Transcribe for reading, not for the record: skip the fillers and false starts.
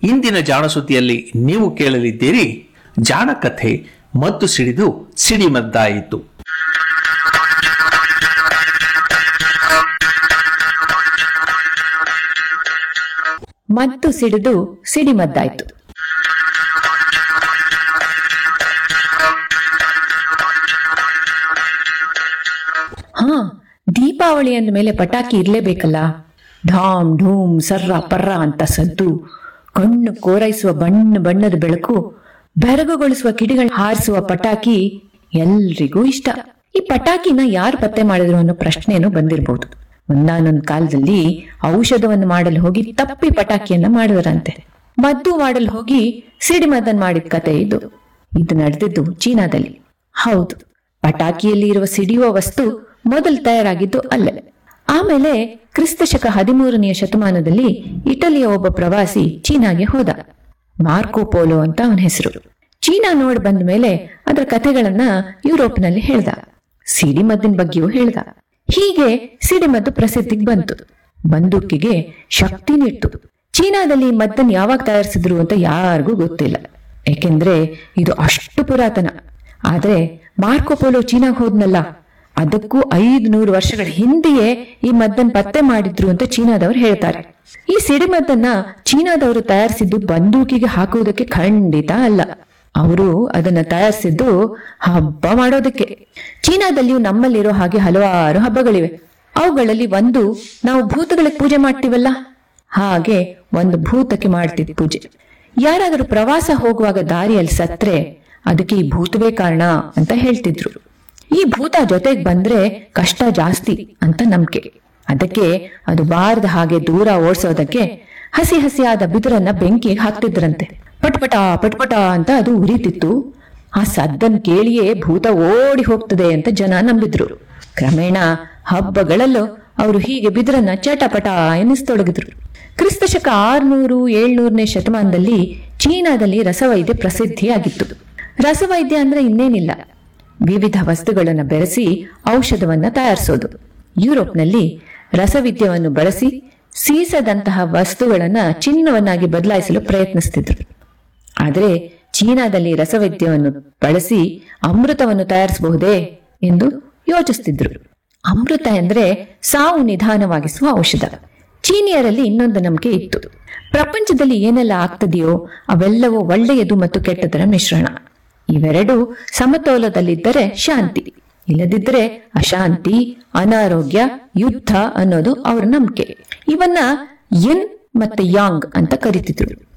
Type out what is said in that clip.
ಇಂದಿನ ಜಾಣ ಸುದ್ದಿಯಲ್ಲಿ ನೀವು ಕೇಳಲಿದ್ದೀರಿ ಜಾಣ ಕಥೆ ಮದ್ದು ಸಿಡಿದು ಸಿಡಿಮದ್ದಾಯಿತು. ಮದ್ದು ಸಿಡಿದು ಸಿಡಿಮದ್ದಾಯ್ತು. ದೀಪಾವಳಿ ಅಂದ ಮೇಲೆ ಪಟಾಕಿ ಇರ್ಲೇಬೇಕಲ್ಲ. ಢಾಮ್ ಢೂಮ್ ಸರ್ರ ಪರ್ರ ಅಂತ ಸದ್ದು, ಕಣ್ಣು ಕೋರೈಸುವ ಬಣ್ಣ ಬಣ್ಣದ ಬೆಳಕು, ಬೆರಗುಗೊಳಿಸುವ ಕಿಡಿಗಳು ಹಾರಿಸುವ ಪಟಾಕಿ ಎಲ್ರಿಗೂ ಇಷ್ಟ. ಈ ಪಟಾಕಿನ ಯಾರು ಪತ್ತೆ ಮಾಡಿದ್ರು ಅನ್ನೋ ಪ್ರಶ್ನೆನೂ ಬಂದಿರಬಹುದು. ಒಂದಾನೊಂದು ಕಾಲದಲ್ಲಿ ಔಷಧವನ್ನು ಮಾಡಲು ಹೋಗಿ ತಪ್ಪಿ ಪಟಾಕಿಯನ್ನ ಮಾಡಿದರಂತೆ. ಮದ್ದು ಮಾಡಲು ಹೋಗಿ ಸಿಡಿಮದ್ದನ್ ಮಾಡಿದ ಕತೆ ಇದು. ಇದು ನಡೆದಿದ್ದು ಚೀನಾದಲ್ಲಿ. ಹೌದು, ಪಟಾಕಿಯಲ್ಲಿ ಇರುವ ಸಿಡಿಯುವ ವಸ್ತು ಮೊದಲು ತಯಾರಾಗಿದ್ದು ಅಲ್ಲೇ. ಆಮೇಲೆ ಕ್ರಿಸ್ತಶಕ 13ನೇ ಶತಮಾನದಲ್ಲಿ ಇಟಲಿಯ ಒಬ್ಬ ಪ್ರವಾಸಿ ಚೀನಾಗೆ ಹೋದ. ಮಾರ್ಕೋ ಪೋಲೋ ಅಂತ ಅವನ ಹೆಸರು. ಚೀನಾ ನೋಡಿ ಬಂದ ಮೇಲೆ ಅದರ ಕಥೆಗಳನ್ನ ಯುರೋಪ್ನಲ್ಲಿ ಹೇಳ್ದ. ಸಿಡಿಮದ್ದಿನ ಬಗ್ಗೆಯೂ ಹೇಳ್ದ. ಹೀಗೆ ಸಿಡಿಮದ್ದು ಪ್ರಸಿದ್ಧಿಗೆ ಬಂತು. ಬಂದೂಕಿಗೆ ಶಕ್ತಿ ನೀಡ್ತು. ಚೀನಾದಲ್ಲಿ ಮದ್ದನ್ನು ಯಾವಾಗ ತಯಾರಿಸಿದ್ರು ಅಂತ ಯಾರಿಗೂ ಗೊತ್ತಿಲ್ಲ, ಯಾಕೆಂದ್ರೆ ಇದು ಅಷ್ಟು ಪುರಾತನ. ಆದ್ರೆ ಮಾರ್ಕೋ ಪೋಲೋ ಚೀನಾಗ್ ಹೋದ್ನಲ್ಲ, ಅದಕ್ಕೂ 500 ವರ್ಷಗಳ ಹಿಂದೆಯೇ ಈ ಮದ್ದನ್ನು ಪತ್ತೆ ಮಾಡಿದ್ರು ಅಂತ ಚೀನಾದವರು ಹೇಳ್ತಾರೆ. ಈ ಸಿಡಿಮದ್ದನ್ನ ಚೀನಾದವರು ತಯಾರಿಸಿದ್ದು ಬಂದೂಕಿಗೆ ಹಾಕುವುದಕ್ಕೆ ಖಂಡಿತ ಅಲ್ಲ. ಅವರು ಅದನ್ನ ತಯಾರಿಸಿದ್ದು ಹಬ್ಬ ಮಾಡೋದಕ್ಕೆ. ಚೀನಾದಲ್ಲಿಯೂ ನಮ್ಮಲ್ಲಿರೋ ಹಾಗೆ ಹಲವಾರು ಹಬ್ಬಗಳಿವೆ. ಅವುಗಳಲ್ಲಿ ಒಂದು ನಾವು ಭೂತಗಳಿಗೆ ಪೂಜೆ ಮಾಡ್ತೀವಲ್ಲ, ಹಾಗೆ ಒಂದು ಭೂತಕ್ಕೆ ಮಾಡ್ತಿದ್ ಪೂಜೆ. ಯಾರಾದರೂ ಪ್ರವಾಸ ಹೋಗುವಾಗ ದಾರಿಯಲ್ಲಿ ಸತ್ರೆ ಅದಕ್ಕೆ ಈ ಭೂತವೇ ಕಾರಣ ಅಂತ ಹೇಳ್ತಿದ್ರು. ಈ ಭೂತ ಜೊತೆಗೆ ಬಂದ್ರೆ ಕಷ್ಟ ಜಾಸ್ತಿ ಅಂತ ನಂಬಿಕೆ. ಅದಕ್ಕೆ ಅದು ಬಾರದ ಹಾಗೆ ದೂರ ಓಡಿಸೋದಕ್ಕೆ ಹಸಿ ಹಸಿಯಾದ ಬಿದಿರನ್ನ ಬೆಂಕಿಗೆ ಹಾಕ್ತಿದ್ರಂತೆ. ಪಟ್ಪಟ ಪಟ್ಪಟ ಅಂತ ಅದು ಉರಿತಿತ್ತು. ಆ ಸದ್ದನ್ ಕೇಳಿಯೇ ಭೂತ ಓಡಿ ಹೋಗ್ತದೆ ಅಂತ ಜನ ನಂಬಿದ್ರು. ಕ್ರಮೇಣ ಹಬ್ಬಗಳಲ್ಲೂ ಅವರು ಹೀಗೆ ಬಿದಿರನ್ನ ಚಟಪಟ ಎನಿಸ್ತೊಡಗಿದ್ರು. ಕ್ರಿಸ್ತಶಕ 600-700ನೇ ಶತಮಾನದಲ್ಲಿ ಚೀನಾದಲ್ಲಿ ರಸವೈದ್ಯ ಪ್ರಸಿದ್ಧಿಯಾಗಿತ್ತು. ರಸವೈದ್ಯ ಅಂದ್ರೆ ಇನ್ನೇನಿಲ್ಲ, ವಿವಿಧ ವಸ್ತುಗಳನ್ನು ಬೆರೆಸಿ ಔಷಧವನ್ನ ತಯಾರಿಸೋದು. ಯುರೋಪ್ನಲ್ಲಿ ರಸವಿದ್ಯವನ್ನು ಬಳಸಿ ಸೀಸದಂತಹ ವಸ್ತುಗಳನ್ನ ಚಿನ್ನವನ್ನಾಗಿ ಬದಲಾಯಿಸಲು ಪ್ರಯತ್ನಿಸ್ತಿದ್ರು. ಆದರೆ ಚೀನಾದಲ್ಲಿ ರಸವೈದ್ಯವನ್ನು ಬಳಸಿ ಅಮೃತವನ್ನು ತಯಾರಿಸಬಹುದೇ ಎಂದು ಯೋಚಿಸ್ತಿದ್ರು. ಅಮೃತ ಎಂದ್ರೆ ಸಾವು ನಿಧಾನವಾಗಿಸುವ ಔಷಧ. ಚೀನಿಯರಲ್ಲಿ ಇನ್ನೊಂದು ನಂಬಿಕೆ ಇತ್ತು. ಪ್ರಪಂಚದಲ್ಲಿ ಏನೆಲ್ಲ ಆಗ್ತದೆಯೋ ಅವೆಲ್ಲವೂ ಒಳ್ಳೆಯದು ಮತ್ತು ಕೆಟ್ಟದರ ಮಿಶ್ರಣ. ಇವೆರಡು ಸಮತೋಲದಲ್ಲಿದ್ದರೆ ಶಾಂತಿ, ಇಲ್ಲದಿದ್ದರೆ ಅಶಾಂತಿ, ಅನಾರೋಗ್ಯ, ಯುದ್ಧ ಅನ್ನೋದು ಅವರ ನಂಬಿಕೆ. ಇವನ್ನ ಯಿನ್ ಮತ್ತೆ ಯಾಂಗ್ ಅಂತ ಕರೀತಿದ್ರು.